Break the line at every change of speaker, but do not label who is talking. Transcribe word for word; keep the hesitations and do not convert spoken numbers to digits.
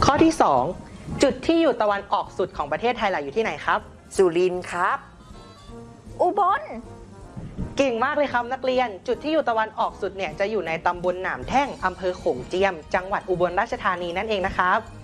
ข้อที่สองจุดที่อยู่ตะวันออกสุดของประเทศไทยล่ะอยู่ที่ไหนครับ
สุรินทร์ครับ
อุบล
เก่งมากเลยครับนักเรียนจุดที่อยู่ตะวันออกสุดเนี่ยจะอยู่ในตำบลหนามแท่งอำเภอโขงเจียมจังหวัดอุบลราชธานีนั่นเองนะครับ